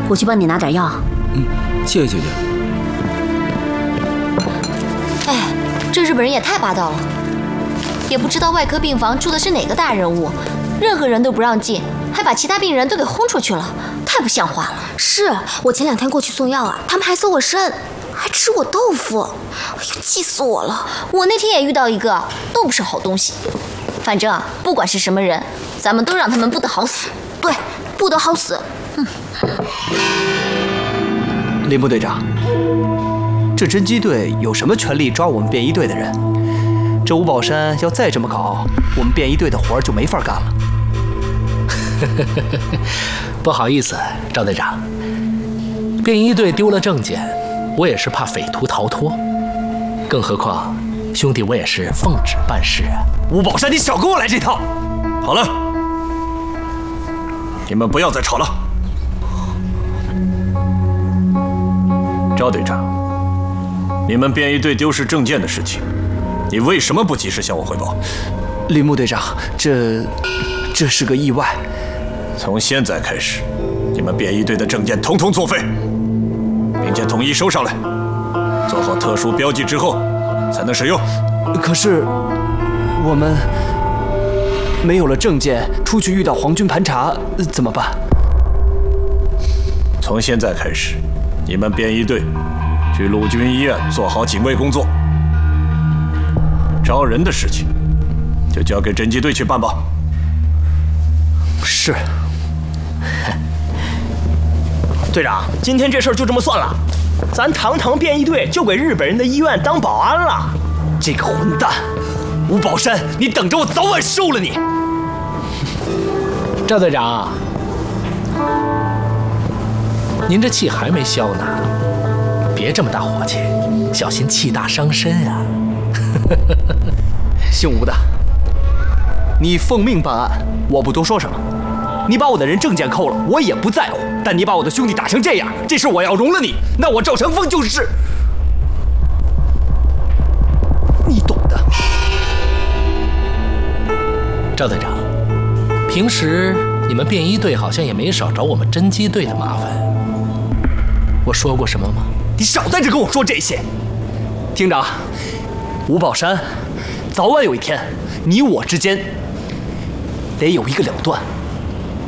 我去帮你拿点药。 谢谢姐姐。 哎，这日本人也太霸道了，也不知道外科病房住的是哪个大人物，任何人都不让进，还把其他病人都给轰出去了，太不像话了。 是我前2天过去送药啊，他们还搜我身，还吃我豆腐，哎呀，气死我了！ 我那天也遇到一个，都不是好东西。反正不管是什么人，咱们都让他们不得好死。 对，不得好死。 林部队长，这侦缉队有什么权利抓我们便衣队的人？这吴宝山要再这么搞，我们便衣队的活儿就没法干了。 不好意思，赵队长，便衣队丢了证件，我也是怕匪徒逃脱。更何况，兄弟我也是奉旨办事啊。 吴宝山，你少跟我来这套！ 好了，你们不要再吵了。赵队长，你们便衣队丢失证件的事情，你为什么不及时向我汇报？ 林木队长，这是个意外。 从现在开始，你们便衣队的证件统统作废，并且统一收上来，做好特殊标记之后才能使用。 可是我们没有了证件，出去遇到皇军盘查怎么办？ 从现在开始，你们便衣队去陆军医院做好警卫工作，招人的事情就交给侦缉队去办吧。 是。 队长，今天这事儿就这么算了，咱堂堂便衣队就给日本人的医院当保安了。 这个混蛋，吴宝山，你等着我早晚收了你！ 赵队长，您这气还没消呢，别这么大火气，小心气大伤身啊！ 姓吴的，你奉命办案，我不多说什么。你把我的人证件扣了，我也不在乎。但你把我的兄弟打成这样，这事我要容了你，那我赵成风就是……你懂的。 赵队长，平时你们便衣队好像也没少找我们侦缉队的麻烦，我说过什么吗？ 你少在这跟我说这些。厅长，吴宝山，早晚有一天，你我之间得有一个了断。